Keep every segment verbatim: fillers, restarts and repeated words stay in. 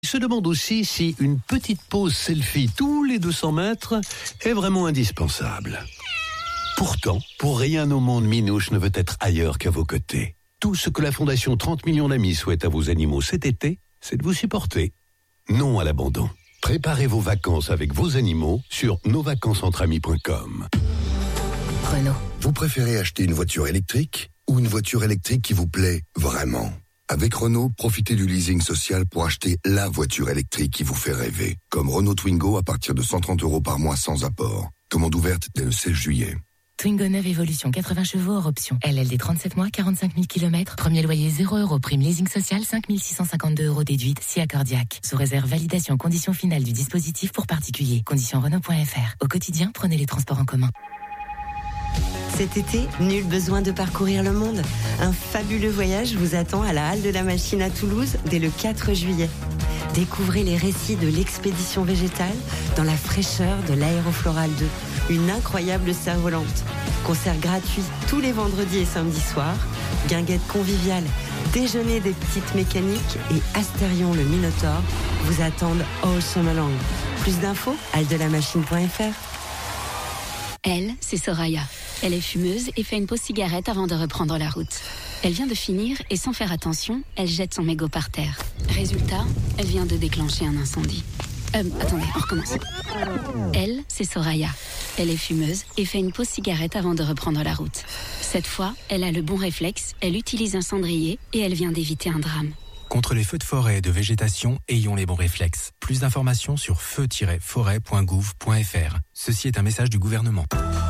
Il se demande aussi si une petite pause selfie tous les deux cents mètres est vraiment indispensable. Pourtant, pour rien au monde, Minouche ne veut être ailleurs qu'à vos côtés. Tout ce que la Fondation trente millions d'amis souhaite à vos animaux cet été, c'est de vous supporter. Non à l'abandon. Préparez vos vacances avec vos animaux sur nos vacances entre amis point com. Renault. Vous préférez acheter une voiture électrique ou une voiture électrique qui vous plaît vraiment ? Avec Renault, profitez du leasing social pour acheter la voiture électrique qui vous fait rêver. Comme Renault Twingo à partir de cent trente euros par mois sans apport. Commande ouverte dès le seize juillet. Twingo neuve Evolution, quatre-vingts chevaux hors option. L L D trente-sept mois, quarante-cinq mille kilomètres. Premier loyer zéro euros. Prime leasing social, cinq mille six cent cinquante-deux euros déduite, si accordiaque. Sous réserve validation conditions finales du dispositif pour particuliers. Conditions Renault point F R. Au quotidien, prenez les transports en commun. Cet été, nul besoin de parcourir le monde. Un fabuleux voyage vous attend à la Halle de la Machine à Toulouse dès le quatre juillet. Découvrez les récits de l'expédition végétale dans la fraîcheur de l'Aérofloral deux. Une incroyable cerf-volante. Concert gratuit tous les vendredis et samedis soirs. Guinguette conviviale, déjeuner des petites mécaniques et Astérion le Minotaure vous attendent all summer long. Plus d'infos, halle de la machine point F R. Elle, c'est Soraya. Elle est fumeuse et fait une pause cigarette avant de reprendre la route. Elle vient de finir et sans faire attention, elle jette son mégot par terre. Résultat, elle vient de déclencher un incendie. Euh, attendez, on recommence. Elle, c'est Soraya. Elle est fumeuse et fait une pause cigarette avant de reprendre la route. Cette fois, elle a le bon réflexe, elle utilise un cendrier et elle vient d'éviter un drame. Contre les feux de forêt et de végétation, ayons les bons réflexes. Plus d'informations sur feu tiret forêt point gouv point F R. Ceci est un message du gouvernement.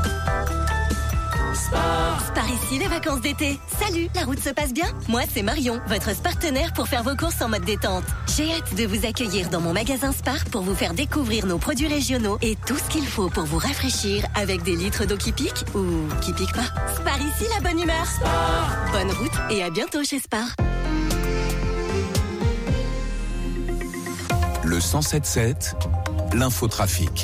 Sport. Par ici, les vacances d'été. Salut, la route se passe bien ? Moi, c'est Marion, votre partenaire pour faire vos courses en mode détente. J'ai hâte de vous accueillir dans mon magasin Spar pour vous faire découvrir nos produits régionaux et tout ce qu'il faut pour vous rafraîchir avec des litres d'eau qui piquent ou qui piquent pas. Spar ici, la bonne humeur. Sport. Bonne route et à bientôt chez Spar. Le cent sept sept, l'infotrafic.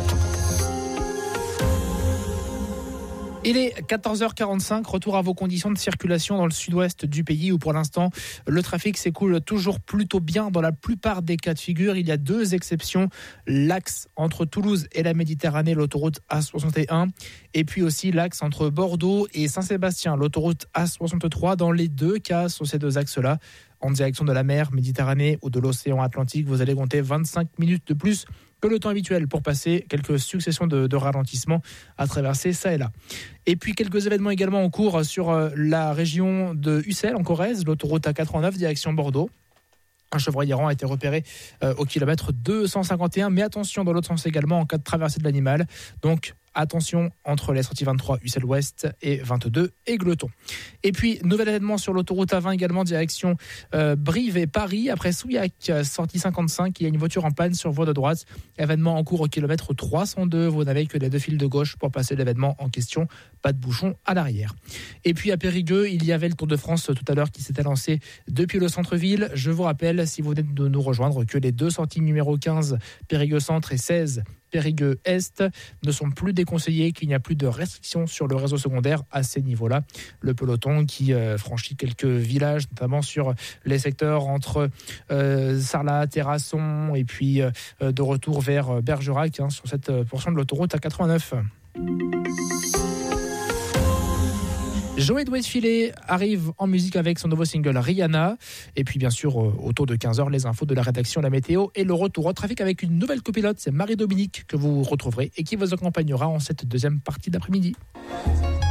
Il est quatorze heures quarante-cinq, retour à vos conditions de circulation dans le sud-ouest du pays où pour l'instant le trafic s'écoule toujours plutôt bien dans la plupart des cas de figure. Il y a deux exceptions, l'axe entre Toulouse et la Méditerranée, l'autoroute A soixante et un, et puis aussi l'axe entre Bordeaux et Saint-Sébastien, l'autoroute A soixante-trois. Dans les deux cas, sur ces deux axes-là, en direction de la mer Méditerranée ou de l'océan Atlantique, vous allez compter vingt-cinq minutes de plus que le temps habituel pour passer quelques successions de, de ralentissements à traverser ça et là. Et puis quelques événements également en cours sur la région de Ussel en Corrèze, l'autoroute A quatre-vingt-neuf direction Bordeaux. Un chevreuil errant a été repéré euh, au kilomètre deux cent cinquante et un, mais attention dans l'autre sens également en cas de traversée de l'animal. Donc attention entre les sorties vingt-trois Ussel Ouest et vingt-deux Égletons. Et puis nouvel événement sur l'autoroute A vingt également direction euh, Brive et Paris. Après Souillac, sortie cinquante-cinq, il y a une voiture en panne sur voie de droite. Événement en cours au kilomètre trois cent deux. Vous n'avez que les deux fils de gauche pour passer l'événement en question. Pas de bouchon à l'arrière. Et puis à Périgueux, il y avait le Tour de France tout à l'heure qui s'était lancé depuis le centre-ville. Je vous rappelle, si vous venez de nous rejoindre, que les deux sorties numéro quinze Périgueux Centre et seize Périgueux Est ne sont plus déconseillés, qu'il n'y a plus de restrictions sur le réseau secondaire à ces niveaux-là. Le peloton qui euh, franchit quelques villages, notamment sur les secteurs entre euh, Sarlat, Terrasson et puis euh, de retour vers Bergerac, hein, sur cette portion de l'autoroute A quatre-vingt-neuf. Joey Douet-Filet arrive en musique avec son nouveau single Rihanna. Et puis bien sûr, euh, autour de quinze heures, les infos de la rédaction, la météo et le retour au trafic avec une nouvelle copilote. C'est Marie-Dominique que vous retrouverez et qui vous accompagnera en cette deuxième partie d'après-midi.